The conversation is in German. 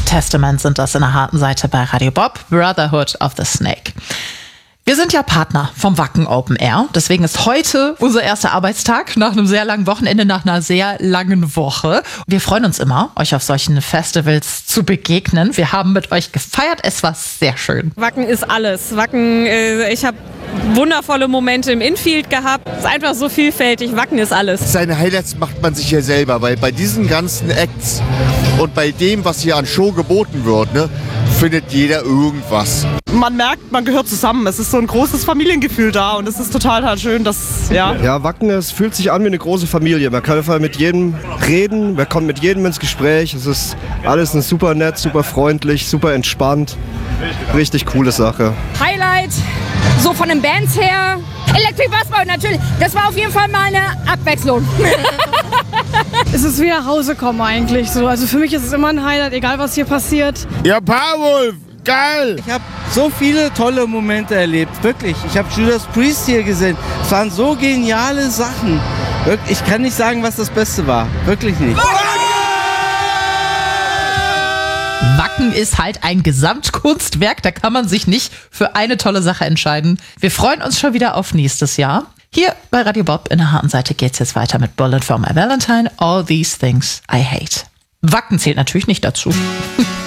Testament sind das in der harten Seite bei Radio Bob, Brotherhood of the Snake. Wir sind ja Partner vom Wacken Open Air. Deswegen ist heute unser erster Arbeitstag nach einem sehr langen Wochenende, nach einer sehr langen Woche. Wir freuen uns immer, euch auf solchen Festivals zu begegnen. Wir haben mit euch gefeiert. Es war sehr schön. Wacken ist alles. Wacken, ich habe wundervolle Momente im Infield gehabt. Es ist einfach so vielfältig. Wacken ist alles. Seine Highlights macht man sich hier selber, weil bei diesen ganzen Acts und bei dem, was hier an Show geboten wird, ne, findet jeder irgendwas. Man merkt, man gehört zusammen. Es ist so ein großes Familiengefühl da und es ist total schön, dass, ja. Ja, Wacken, es fühlt sich an wie eine große Familie. Man kann einfach mit jedem reden, man kommt mit jedem ins Gespräch. Es ist alles super nett, super freundlich, super entspannt. Richtig coole Sache. Highlight, so von den Bands her. Electric Bassball natürlich. Das war auf jeden Fall mal eine Abwechslung. Es ist wie nach Hause kommen eigentlich so. Also für mich ist es immer ein Highlight, egal was hier passiert. Ja, Powerwolf, geil! Ich habe so viele tolle Momente erlebt, wirklich. Ich habe Judas Priest hier gesehen. Es waren so geniale Sachen. Ich kann nicht sagen, was das Beste war. Wirklich nicht. Wacken ist halt ein Gesamtkunstwerk, da kann man sich nicht für eine tolle Sache entscheiden. Wir freuen uns schon wieder auf nächstes Jahr. Hier bei Radio Bob in der harten Seite geht's jetzt weiter mit Bullet for My Valentine, All These Things I Hate. Wacken zählt natürlich nicht dazu.